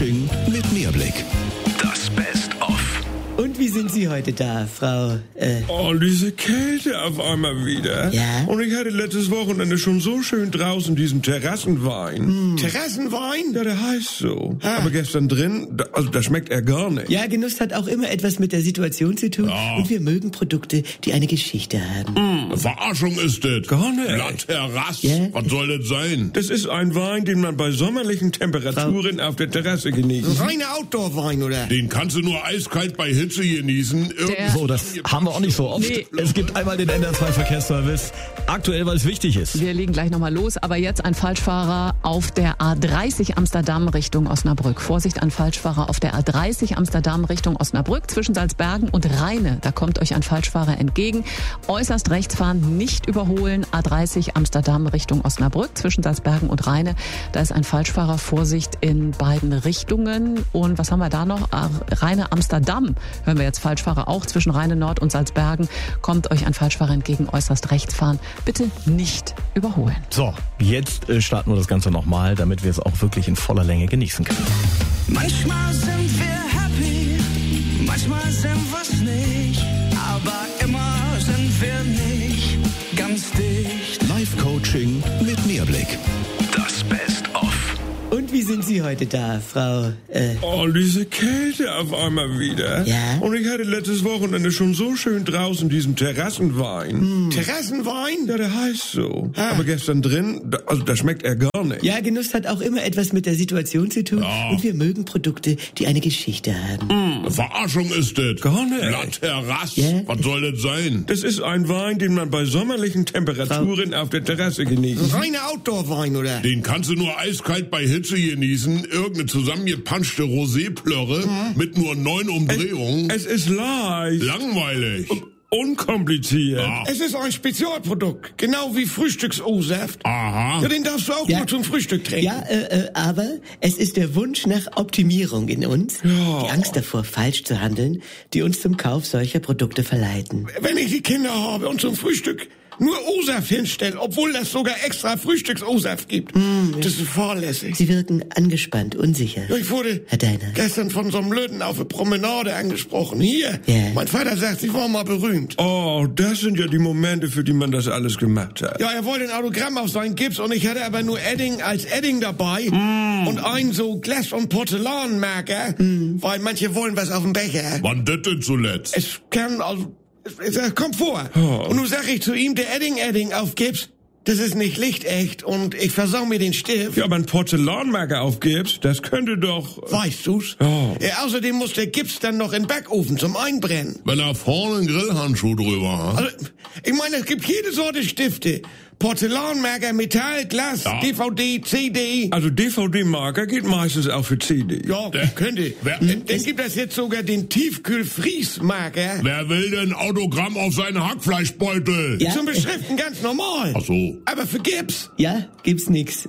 Live-Coaching mit Mehrblick. Das Best-of. Und wie sind Sie heute da, Frau? Oh, diese Kälte auf einmal wieder. Ja? Und ich hatte letztes Wochenende schon so schön draußen diesen Terrassenwein. Terrassenwein? Ja, der heißt so. Aber gestern drin, da schmeckt er gar nicht. Ja, Genuss hat auch immer etwas mit der Situation zu tun. Ja. Und wir mögen Produkte, die eine Geschichte haben. Verarschung ist das. Gar nicht. La Terrasse. Ja. Was soll das sein? Das ist ein Wein, den man bei sommerlichen Temperaturen auf der Terrasse genießt. Reiner Outdoor-Wein, oder? Den kannst du nur eiskalt bei Hitze genießen. So, das haben wir auch nicht so oft. Nee. Es gibt einmal den NDR2-Verkehrsservice. Aktuell, weil es wichtig ist. Wir legen gleich nochmal los, aber jetzt ein Falschfahrer auf der A30 Amsterdam Richtung Osnabrück. Vorsicht, ein Falschfahrer auf der A30 Amsterdam Richtung Osnabrück zwischen Salzbergen und Rheine. Da kommt euch ein Falschfahrer entgegen. Äußerst rechts fahren, nicht überholen. A30 Amsterdam Richtung Osnabrück zwischen Salzbergen und Rheine. Da ist ein Falschfahrer. Vorsicht in beiden Richtungen. Und was haben wir da noch? Rheine Amsterdam. Hören wir jetzt Falschfahrer auch zwischen Rheine Nord und Salzbergen. Kommt euch ein Falschfahrer entgegen, äußerst rechts fahren. Bitte nicht überholen. So, jetzt starten wir das Ganze nochmal, damit wir es auch wirklich in voller Länge genießen können. Manchmal sind wir happy, manchmal sind wir's nicht, aber immer sind wir nicht ganz dicht. Live-Coaching mit Mehrblick. Das Best-of. Und wie sind Sie heute da, Frau? Oh, diese Kälte auf einmal wieder. Ja? Und ich hatte letztes Wochenende schon so schön draußen diesen Terrassenwein. Terrassenwein? Ja, der heißt so. Aber gestern drin, da schmeckt er gar nicht. Ja, Genuss hat auch immer etwas mit der Situation zu tun. Ja. Und wir mögen Produkte, die eine Geschichte haben. Verarschung ist das. Gar nicht. La Terrasse. Ja. Was soll das sein? Das ist ein Wein, den man bei sommerlichen Temperaturen auf der Terrasse genießt. Reiner Outdoor-Wein, oder? Den kannst du nur eiskalt bei Hitze genießen. Irgendeine zusammengepanschte Roséplörre mit nur 9 Umdrehungen. Es ist leicht, Langweilig. unkompliziert. Ja. Es ist ein Spezialprodukt, genau wie Frühstücks-O-Saft. Aha. Ja, den darfst du auch Ja. nur zum Frühstück trinken. Ja, aber es ist der Wunsch nach Optimierung in uns, die Angst davor, falsch zu handeln, die uns zum Kauf solcher Produkte verleiten. Wenn ich die Kinder habe und zum Frühstück nur O-Saft hinstelle, obwohl das sogar extra Frühstücks-O-Saft gibt, das ist fahrlässig. Sie wirken angespannt, unsicher. Ja, ich wurde Herr Deiner. gestern von so einem Löten auf der Promenade angesprochen. Hier, Ja. mein Vater sagt, ich war mal berühmt. Oh, das sind ja die Momente, für die man das alles gemacht hat. Ja, er wollte ein Autogramm auf seinen Gips und ich hatte aber nur Edding als Edding dabei und einen so Glas- und Porzellanmarker, weil manche wollen was auf dem Becher. Wann das denn zuletzt? Es kann, also, es kommt vor. Oh. Und nun sag ich zu ihm, der Edding auf Gips, das ist nicht lichtecht und ich versau mir den Stift. Ja, aber ein Porzellanmarker aufgibst, das könnte doch... Weißt du's? Oh. Ja, außerdem muss der Gips dann noch in den Backofen zum Einbrennen. Wenn er vorne einen Grillhandschuh drüber hat. Also, ich meine, es gibt jede Sorte Stifte. Porzellanmarker, Metall, Glas, Ja. DVD, CD. Also DVD-Marker geht meistens auch für CD. Ja, könnte. Dann gibt es jetzt sogar den Tiefkühl-Fries-Marker. Wer will denn Autogramm auf seinen Hackfleischbeutel? Ja. Zum Beschriften ganz normal. Ach so. Aber für Gips. Ja, gibt's nix.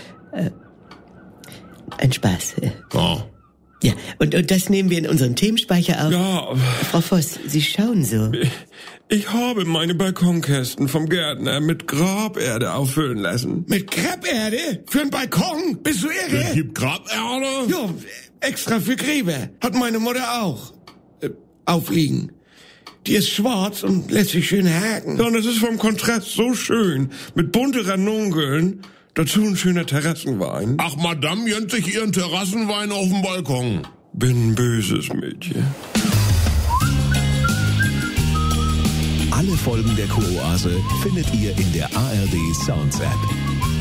Ein Spaß. Ja. Ja, und das nehmen wir in unserem Themenspeicher auf. Ja, Frau Voss, Sie schauen so. ich habe meine Balkonkästen vom Gärtner mit Graberde auffüllen lassen. Mit Krepperde? Für einen Balkon? Bist du Es irre? gibt Graberde? Ja, extra für Gräber. Hat meine Mutter auch. Aufliegen. Die ist schwarz und lässt sich schön haken. Ja, und das ist vom Kontrast so schön. Mit bunte Ranunkeln, dazu ein schöner Terrassenwein. Ach, Madame gönnt sich ihren Terrassenwein auf dem Balkon. Bin ein böses Mädchen. Alle Folgen der Kuroase findet ihr in der ARD Sounds App.